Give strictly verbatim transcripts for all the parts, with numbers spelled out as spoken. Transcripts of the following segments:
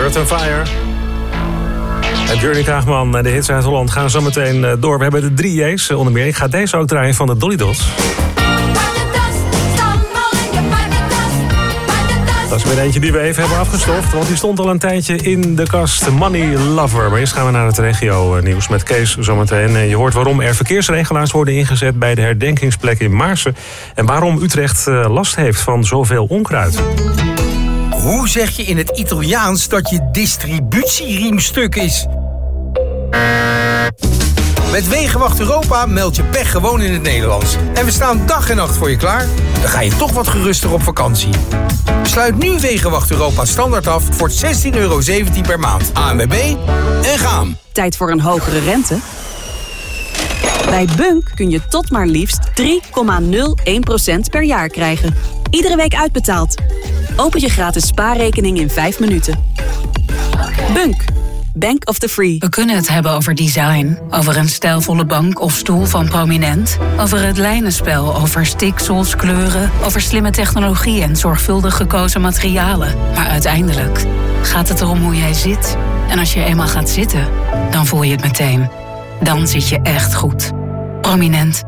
Earth and Fire. En Journey Kaagman en de hits uit Holland gaan zo meteen door. We hebben de drie J's onder meer. Ik ga deze ook draaien van de Dolly Dots. Dat is weer eentje die we even hebben afgestoft, want die stond al een tijdje in de kast. Money Lover. Maar eerst gaan we naar het regio-nieuws met Kees zometeen. Je hoort waarom er verkeersregelaars worden ingezet bij de herdenkingsplek in Maarsen. En waarom Utrecht last heeft van zoveel onkruid. Hoe zeg je in het Italiaans dat je distributieriem stuk is? Met Wegenwacht Europa meld je pech gewoon in het Nederlands. En we staan dag en nacht voor je klaar. Dan ga je toch wat geruster op vakantie. Sluit nu Wegenwacht Europa standaard af voor zestien euro zeventien per maand. A N W B en gaan. Tijd voor een hogere rente? Bij Bunk kun je tot maar liefst drie komma nul één procent per jaar krijgen. Iedere week uitbetaald. Open je gratis spaarrekening in vijf minuten. Bunk. Bank of the Free. We kunnen het hebben over design. Over een stijlvolle bank of stoel van Prominent. Over het lijnenspel, over stiksels, kleuren. Over slimme technologie en zorgvuldig gekozen materialen. Maar uiteindelijk gaat het erom hoe jij zit. En als je eenmaal gaat zitten, dan voel je het meteen. Dan zit je echt goed. Prominent.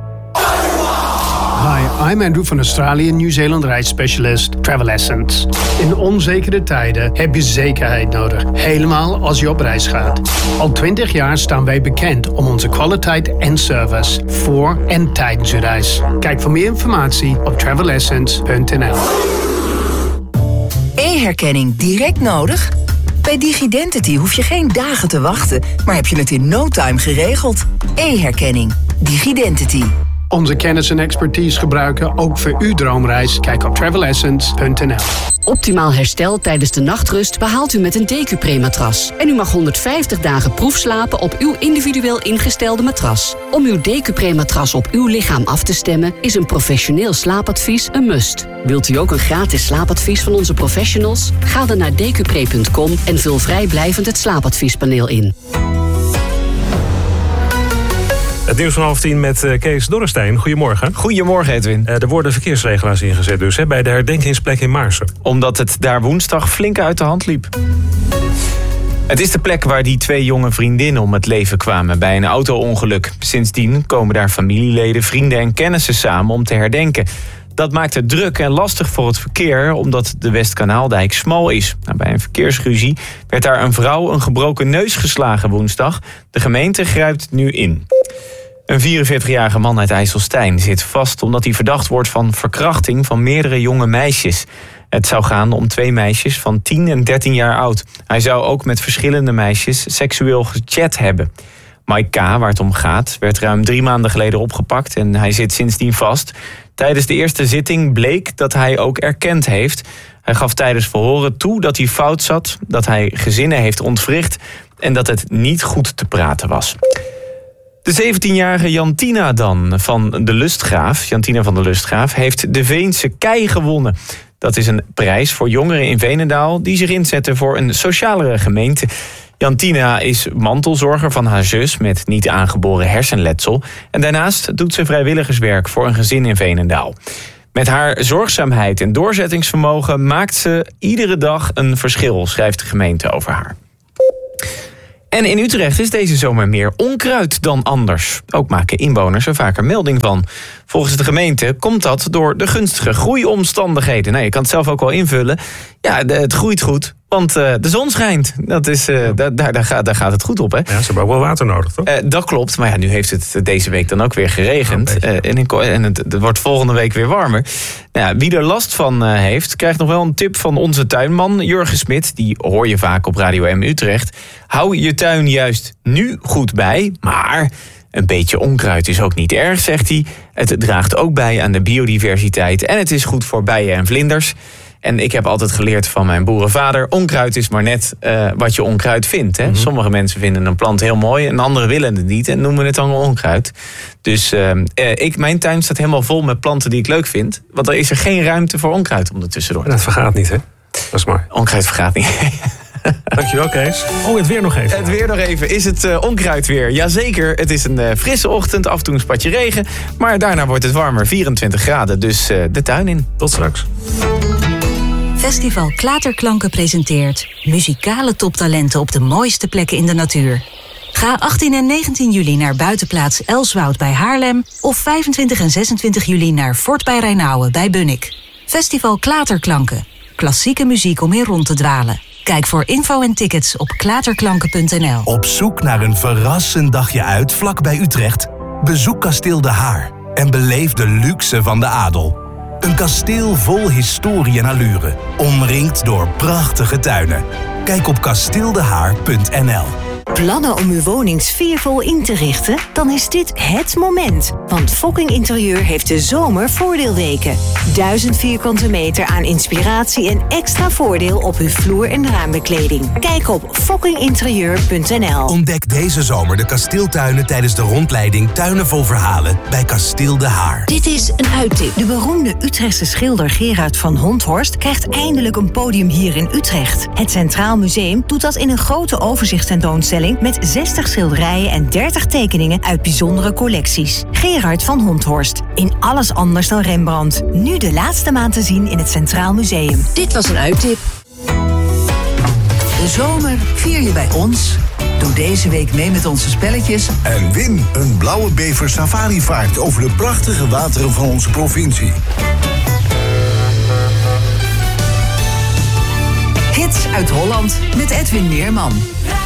Hi, I'm Andrew van Australië, Nieuw-Zeeland reisspecialist Travel Essence. In onzekere tijden heb je zekerheid nodig, helemaal als je op reis gaat. Al twintig jaar staan wij bekend om onze kwaliteit en service voor en tijdens je reis. Kijk voor meer informatie op travel essence punt n l. E-herkenning direct nodig? Bij DigiDentity hoef je geen dagen te wachten, maar heb je het in no time geregeld. E-herkenning. DigiDentity. Onze kennis en expertise gebruiken ook voor uw droomreis. Kijk op travel essence punt n l. Optimaal herstel tijdens de nachtrust behaalt u met een Decupre-matras. En u mag honderdvijftig dagen proefslapen op uw individueel ingestelde matras. Om uw Decupre-matras op uw lichaam af te stemmen is een professioneel slaapadvies een must. Wilt u ook een gratis slaapadvies van onze professionals? Ga dan naar decupre punt com en vul vrijblijvend het slaapadviespaneel in. Het nieuws van half tien met Kees Dorrestein. Goedemorgen. Goedemorgen, Edwin. Er worden verkeersregelaars ingezet dus hè, bij de herdenkingsplek in Maarsen. Omdat het daar woensdag flink uit de hand liep. Het is de plek waar die twee jonge vriendinnen om het leven kwamen bij een auto-ongeluk. Sindsdien komen daar familieleden, vrienden en kennissen samen om te herdenken. Dat maakt het druk en lastig voor het verkeer, omdat de Westkanaaldijk smal is. Nou, bij een verkeersruzie werd daar een vrouw een gebroken neus geslagen woensdag. De gemeente grijpt nu in. Een vierenveertigjarige man uit IJsselstein zit vast omdat hij verdacht wordt van verkrachting van meerdere jonge meisjes. Het zou gaan om twee meisjes van tien en dertien jaar oud. Hij zou ook met verschillende meisjes seksueel gechat hebben. Mike K., waar het om gaat, werd ruim drie maanden geleden opgepakt en hij zit sindsdien vast. Tijdens de eerste zitting bleek dat hij ook erkend heeft. Hij gaf tijdens verhoren toe dat hij fout zat, dat hij gezinnen heeft ontwricht en dat het niet goed te praten was. De zeventienjarige Jantina dan, van de Lustgraaf, Jantina van de Lustgraaf, heeft de Veense Kei gewonnen. Dat is een prijs voor jongeren in Veenendaal die zich inzetten voor een socialere gemeente. Jantina is mantelzorger van haar zus met niet aangeboren hersenletsel. En daarnaast doet ze vrijwilligerswerk voor een gezin in Veenendaal. Met haar zorgzaamheid en doorzettingsvermogen maakt ze iedere dag een verschil, schrijft de gemeente over haar. En in Utrecht is deze zomer meer onkruid dan anders. Ook maken inwoners er vaker melding van. Volgens de gemeente komt dat door de gunstige groeiomstandigheden. Nou, je kan het zelf ook wel invullen. Ja, de, het groeit goed, want uh, de zon schijnt. Dat is, uh, ja. daar, daar, daar, gaat, daar gaat het goed op, hè? Ja, ze hebben ook wel water nodig, toch? Uh, dat klopt, maar ja, nu heeft het deze week dan ook weer geregend. Ja, uh, en in, en het, het wordt volgende week weer warmer. Nou ja, wie er last van uh, heeft, krijgt nog wel een tip van onze tuinman Jurgen Smit. Die hoor je vaak op Radio M Utrecht. Hou je tuin juist nu goed bij, maar een beetje onkruid is ook niet erg, zegt hij. Het draagt ook bij aan de biodiversiteit en het is goed voor bijen en vlinders. En ik heb altijd geleerd van mijn boerenvader, onkruid is maar net uh, wat je onkruid vindt. Hè? Mm-hmm. Sommige mensen vinden een plant heel mooi en anderen willen het niet en noemen het dan onkruid. Dus uh, ik, mijn tuin staat helemaal vol met planten die ik leuk vind. Want er is er geen ruimte voor onkruid om er tussendoor. Dat vergaat niet, hè? Dat is mooi. Onkruid vergaat niet. Dankjewel, Kees. Oh, het weer nog even. Het weer nog even. Is het uh, onkruid weer? Jazeker. Het is een uh, frisse ochtend, af en toe een spatje regen. Maar daarna wordt het warmer, vierentwintig graden. Dus uh, de tuin in. Tot straks. Festival Klaterklanken presenteert muzikale toptalenten op de mooiste plekken in de natuur. Ga achttien en negentien juli naar buitenplaats Elswoud bij Haarlem of vijfentwintig en zesentwintig juli naar Fort bij Rijnauwe bij Bunnik. Festival Klaterklanken. Klassieke muziek om in rond te dwalen. Kijk voor info en tickets op klaterklanken punt n l. Op zoek naar een verrassend dagje uit vlak bij Utrecht? Bezoek Kasteel De Haar en beleef de luxe van de adel. Een kasteel vol historie en allure, omringd door prachtige tuinen. Kijk op kasteel de haar punt n l. Plannen om uw woning sfeervol in te richten? Dan is dit het moment. Want Fokking Interieur heeft de zomer voordeelweken. Duizend vierkante meter aan inspiratie en extra voordeel op uw vloer- en raambekleding. Kijk op fokking interieur punt n l. Ontdek deze zomer de kasteeltuinen tijdens de rondleiding Tuinen vol Verhalen bij Kasteel De Haar. Dit is een uittip. De beroemde Utrechtse schilder Gerard van Honthorst krijgt eindelijk een podium hier in Utrecht. Het Centraal Museum doet dat in een grote overzichtstentoonstelling met zestig schilderijen en dertig tekeningen uit bijzondere collecties. Gerard van Honthorst. In alles anders dan Rembrandt. Nu de laatste maand te zien in het Centraal Museum. Dit was een uittip. De zomer vier je bij ons. Doe deze week mee met onze spelletjes. En win een blauwe bever safarivaart over de prachtige wateren van onze provincie. Hits uit Holland met Edwin Meerman.